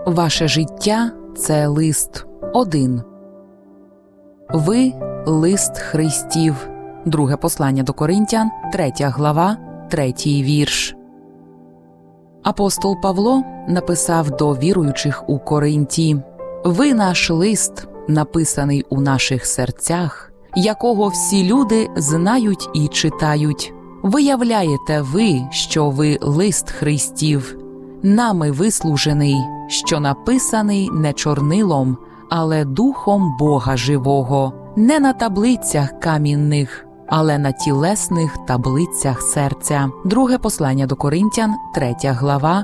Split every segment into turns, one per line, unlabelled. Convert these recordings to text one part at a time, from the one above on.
Ваше життя – це лист. 1. Ви – лист Христів. Друге послання до Коринтян, 3 глава, 3 вірш. Апостол Павло написав до віруючих у Коринті: «Ви наш лист, написаний у наших серцях, якого всі люди знають і читають. Виявляєте ви, що ви лист Христів, нами вислужений, що написаний не чорнилом, але Духом Бога живого, не на таблицях камінних, але на тілесних таблицях серця». Друге послання до Коринтян, 3 глава,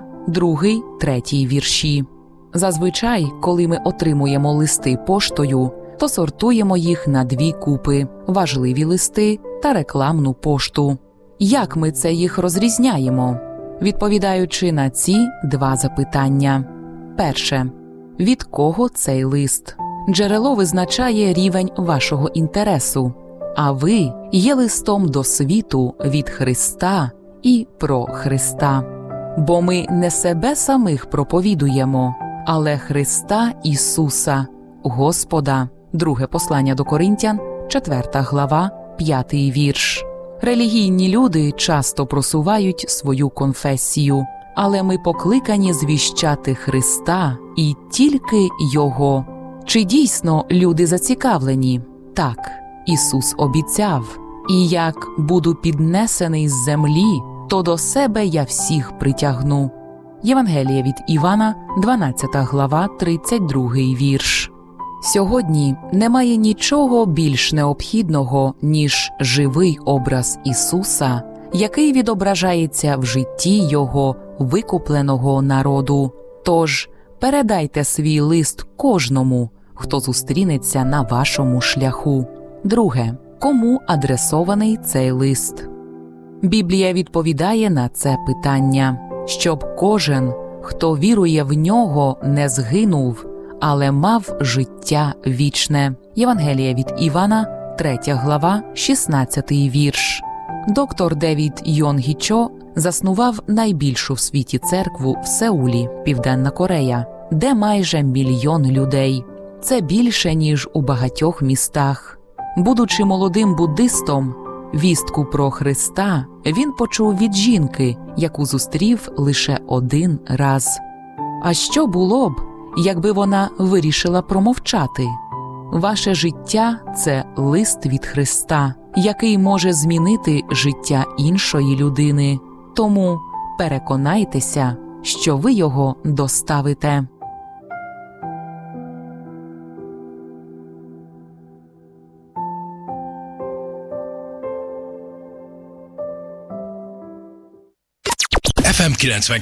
2-3 вірші. Зазвичай, коли ми отримуємо листи поштою, то сортуємо їх на 2 купи – важливі листи та рекламну пошту. Як ми це їх розрізняємо? Відповідаючи на ці 2 запитання. Перше. Від кого цей лист? Джерело визначає рівень вашого інтересу. А ви є листом до світу від Христа і про Христа. Бо ми не себе самих проповідуємо, але Христа Ісуса, Господа. Друге послання до Коринтян, 4 глава, 5 вірш. Релігійні люди часто просувають свою конфесію, але ми покликані звіщати Христа і тільки Його. Чи дійсно люди зацікавлені? Так, Ісус обіцяв: «І як буду піднесений з землі, то до себе я всіх притягну». Євангеліє від Івана, 12 глава, 32 вірш. Сьогодні немає нічого більш необхідного, ніж живий образ Ісуса, який відображається в житті Його викупленого народу. Тож передайте свій лист кожному, хто зустрінеться на вашому шляху. Друге. Кому адресований цей лист? Біблія відповідає на це питання, щоб кожен, хто вірує в нього, не згинув, але мав життя вічне. Євангеліє від Івана, 3 глава, 16 вірш. Доктор Девід Йонгі Чо заснував найбільшу в світі церкву в Сеулі, Південна Корея, де майже 1 мільйон людей. Це більше, ніж у багатьох містах. Будучи молодим буддистом, вістку про Христа він почув від жінки, яку зустрів лише 1 раз. А що було б, якби вона вирішила промовчати? Ваше життя – це лист від Христа, який може змінити життя іншої людини. Тому переконайтеся, що ви його доставите.
FM 90